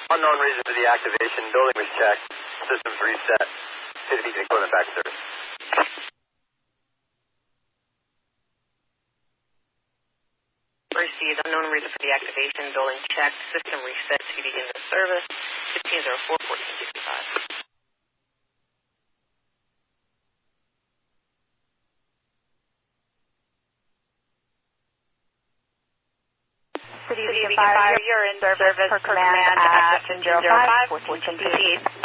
Unknown reason for the activation. Building was checked. Systems reset. City Beacon equipment back to service. Received. Unknown reason for the activation. Building checked. System reset. City Beacon into service. 1504, 1465. City Beacon Fire, you're in service per command at 1505, 1458.